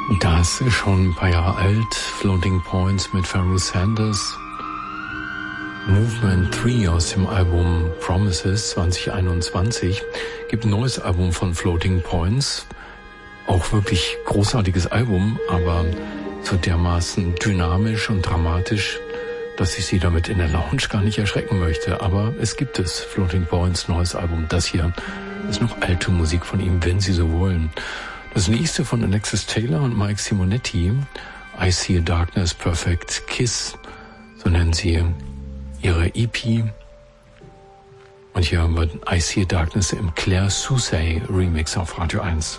Das ist schon ein paar Jahre alt. Floating Points mit Pharoah Sanders. Movement 3 aus dem Album Promises 2021. Gibt ein neues Album von Floating Points. Auch wirklich großartiges Album, aber so dermaßen dynamisch und dramatisch, dass ich Sie damit in der Lounge gar nicht erschrecken möchte. Aber es gibt es. Floating Points, neues Album. Das hier ist noch alte Musik von ihm, wenn Sie so wollen. Das nächste von Alexis Taylor und Mike Simonetti, I See a Darkness, Perfect Kiss, so nennen sie ihre EP. Und hier wird I See a Darkness im Claire Soussay Remix auf Radio 1.